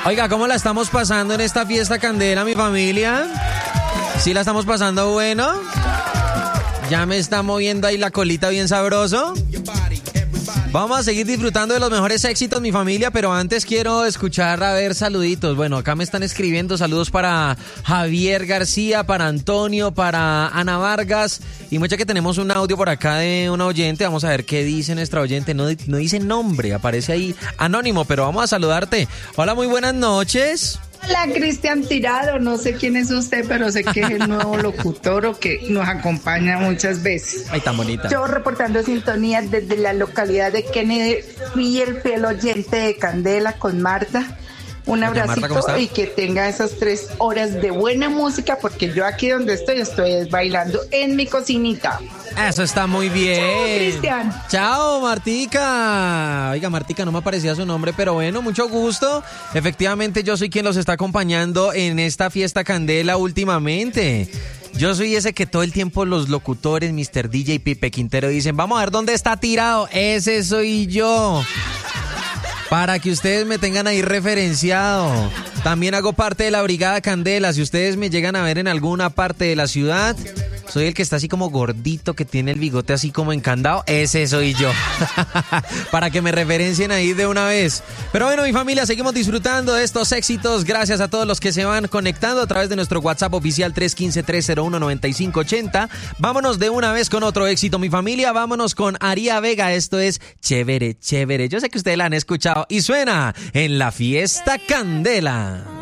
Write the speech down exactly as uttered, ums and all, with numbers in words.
Oiga, ¿cómo la estamos pasando en esta fiesta Candela, mi familia? ¿Sí la estamos pasando bueno? ¿Ya me está moviendo ahí la colita bien sabroso? Vamos a seguir disfrutando de los mejores éxitos, mi familia, pero antes quiero escuchar, a ver, saluditos. Bueno, acá me están escribiendo saludos para Javier García, para Antonio, para Ana Vargas, y mucha que tenemos un audio por acá de una oyente. Vamos a ver qué dice nuestra oyente. No, no dice nombre, aparece ahí anónimo, pero vamos a saludarte. Hola, muy buenas noches. Hola, Cristian Tirado, no sé quién es usted, pero sé que es el nuevo locutor o que nos acompaña muchas veces. Ay, tan bonita. Yo reportando sintonía desde la localidad de Kennedy, fui el fiel oyente de Candela con Marta. Un abracito Marta, y que tenga esas tres horas de buena música, porque yo aquí donde estoy, estoy bailando en mi cocinita. Eso está muy bien. Chao, Cristian. Chao, Martica. Oiga, Martica, no me aparecía su nombre, pero bueno, mucho gusto. Efectivamente, yo soy quien los está acompañando en esta fiesta Candela últimamente. Yo soy ese que todo el tiempo los locutores, mister D J, Pipe Quintero, dicen, vamos a ver dónde está Tirado. Ese soy yo. Para que ustedes me tengan ahí referenciado. También hago parte de la Brigada Candela. Si ustedes me llegan a ver en alguna parte de la ciudad, soy el que está así como gordito, que tiene el bigote así como encandado. Ese soy yo. Para que me referencien ahí de una vez. Pero bueno, mi familia, seguimos disfrutando de estos éxitos. Gracias a todos los que se van conectando a través de nuestro WhatsApp oficial tres uno cinco, tres cero uno, nueve cinco ocho cero. Vámonos de una vez con otro éxito, mi familia. Vámonos con Aría Vega. Esto es Chévere, Chévere. Yo sé que ustedes la han escuchado y suena en la fiesta Candela.